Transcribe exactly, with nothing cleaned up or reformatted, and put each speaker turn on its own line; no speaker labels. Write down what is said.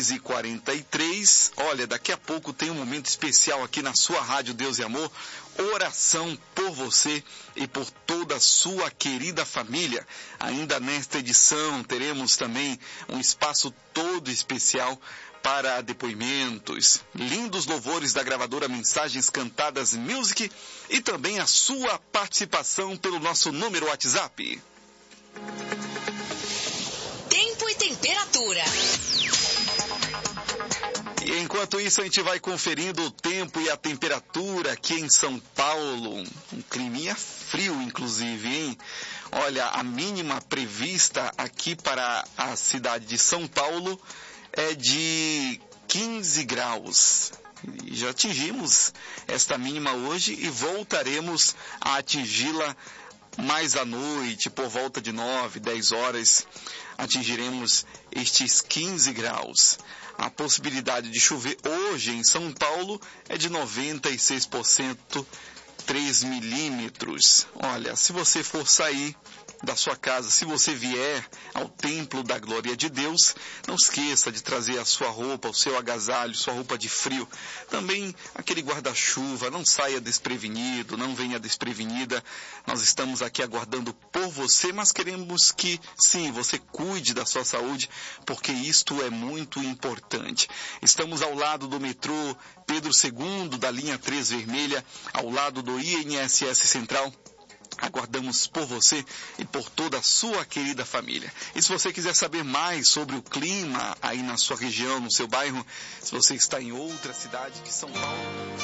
seis e quarenta e três. Olha, daqui a pouco tem um momento especial aqui na sua Rádio Deus e Amor. Oração por você e por toda a sua querida família. Ainda nesta edição teremos também um espaço todo especial para depoimentos, lindos louvores da gravadora Mensagens Cantadas Music e também a sua participação pelo nosso número WhatsApp.
Tempo e temperatura.
E enquanto isso a gente vai conferindo o tempo e a temperatura aqui em São Paulo. Um climinha frio, inclusive, hein? Olha, a mínima prevista aqui para a cidade de São Paulo é de quinze graus. E já atingimos esta mínima hoje e voltaremos a atingi-la mais à noite, por volta de nove, dez horas, atingiremos estes quinze graus. A possibilidade de chover hoje em São Paulo é de noventa e seis por cento, três milímetros. Olha, se você for sair da sua casa, se você vier ao templo da glória de Deus, não esqueça de trazer a sua roupa, o seu agasalho, sua roupa de frio, também aquele guarda-chuva. Não saia desprevenido, não venha desprevenida. Nós estamos aqui aguardando por você, mas queremos que sim, você cuide da sua saúde, porque isto é muito importante. Estamos ao lado do metrô Pedro segundo, da linha três vermelha, ao lado do I N S S Central. Aguardamos por você e por toda a sua querida família. E se você quiser saber mais sobre o clima aí na sua região, no seu bairro, se você está em outra cidade que São Paulo...